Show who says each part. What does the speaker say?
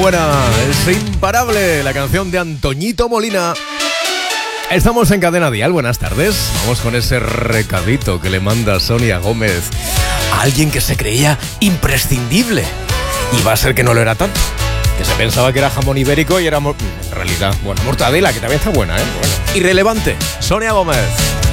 Speaker 1: buena, es imparable la canción de Antoñito Molina. Estamos en Cadena Dial, buenas tardes. Vamos con ese recadito que le manda Sonia Gómez a alguien que se creía imprescindible. Y va a ser que no lo era tanto. Que se pensaba que era jamón ibérico y era, en realidad, bueno, mortadela, que también está buena, ¿eh? Bueno, irrelevante. Sonia Gómez.